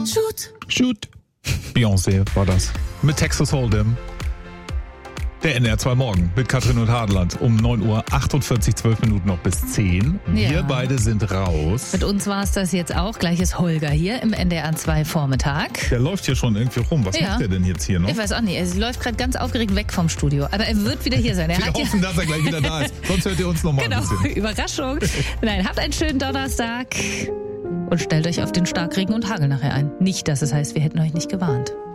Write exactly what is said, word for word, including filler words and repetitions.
Shoot. Shoot. Beyoncé war das. Mit Texas Hold'em. Der N D R zwei Morgen mit Katrin und Hadeland um neun Uhr achtundvierzig, zwölf Minuten noch bis zehn. Wir Ja. beide sind raus. Mit uns war es das jetzt auch. Gleich ist Holger hier im N D R zwei Vormittag. Der läuft hier schon irgendwie rum. Was Ja. macht der denn jetzt hier noch? Ich weiß auch nicht, er läuft gerade ganz aufgeregt weg vom Studio. Aber er wird wieder hier sein. Er Wir hat hoffen, dass er gleich wieder da ist. Sonst hört ihr uns nochmal Genau, ein bisschen. Überraschung. Nein, habt einen schönen Donnerstag und stellt euch auf den Starkregen und Hagel nachher ein. Nicht, dass es heißt, wir hätten euch nicht gewarnt.